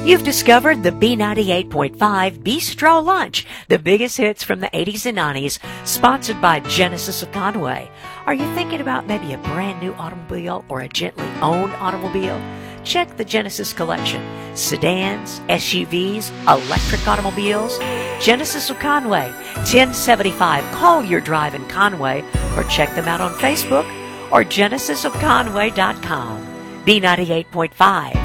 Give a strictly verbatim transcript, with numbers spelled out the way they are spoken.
You've discovered the B ninety-eight point five Bistro Lunch, the biggest hits from the eighties and nineties, sponsored by Genesis of Conway. Are you thinking about maybe a brand new automobile or a gently owned automobile? Check the Genesis collection. Sedans, S U Vs, electric automobiles. Genesis of Conway, ten seventy-five Collier Drive in Conway, or check them out on Facebook or genesis of conway dot com. B ninety-eight point five.